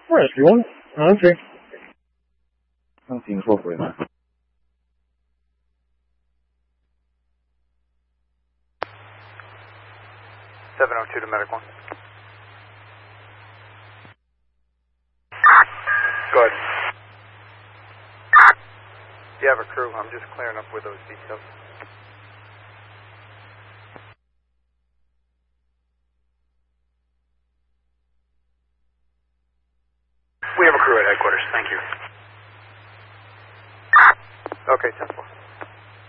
Rescue 1. Okay. 刚听说回来。 702 to Medic 1. Good. You have a crew. I'm just clearing up with those details. We have a crew at headquarters. Thank you. Okay, 10-4.